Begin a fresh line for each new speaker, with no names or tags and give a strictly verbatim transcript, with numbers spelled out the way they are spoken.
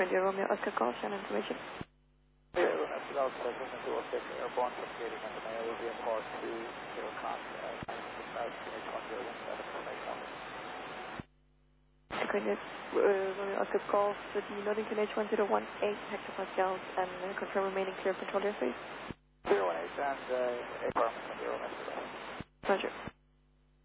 twenty Romeo Oscar Golf, and information.
Yeah, Romeo Golf, seven two six, airborne from Katie, and the mayor will be in port two, zero contact, nine six five, one zero one seven, information.
Equinix, uh, Romeo Oscar Golf, the Nottingham H one zero one eight hectopascals, and uh, confirm remaining clear control airspace.
zero one eight and uh, airborne from zero one seven.
Roger.